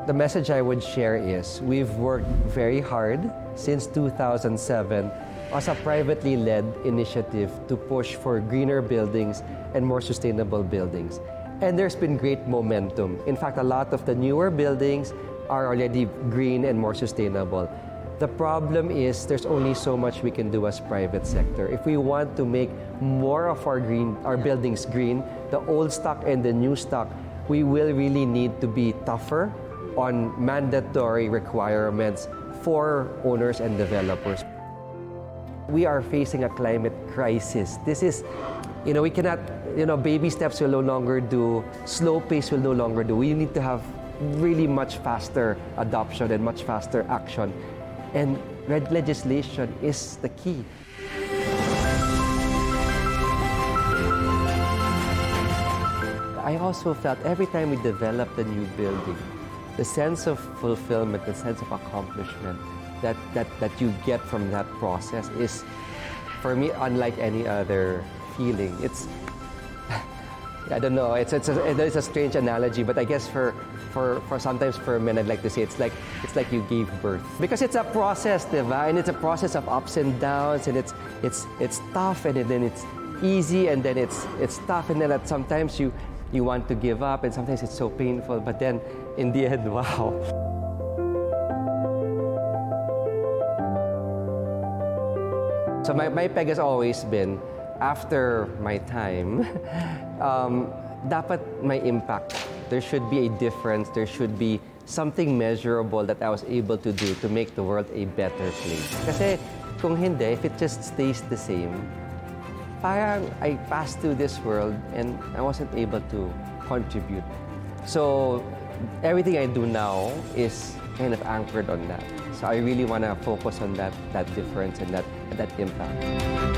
The message I would share is we've worked very hard since 2007 as a privately led initiative to push for greener buildings and more sustainable buildings. And there's been great momentum. In fact, a lot of the newer buildings are already green and more sustainable. The problem is there's only so much we can do as private sector. If we want to make more of our buildings green, the old stock and the new stock, we will really need to be tougher on mandatory requirements for owners and developers. We are facing a climate crisis. This is, we cannot, baby steps will no longer do, slow pace will no longer do. We need to have really much faster adoption and much faster action. And red legislation is the key. I also felt every time we developed a new building, the sense of fulfillment, the sense of accomplishment that you get from that process is, for me, unlike any other feeling. It's, I don't know, it's a strange analogy, but I guess for sometimes for men, I'd like to say it's like you gave birth. Because it's a process, diba? And it's a process of ups and downs, and it's tough, and then it's easy, and then it's tough, and then sometimes you want to give up, and sometimes it's so painful, but then in the end, wow. So my peg has always been, after my time, dapat may impact. There should be a difference. There should be something measurable that I was able to do to make the world a better place. Kasi kung hindi, if it just stays the same, parang I passed through this world and I wasn't able to contribute. So everything I do now is kind of anchored on that. So I really want to focus on that difference and that impact.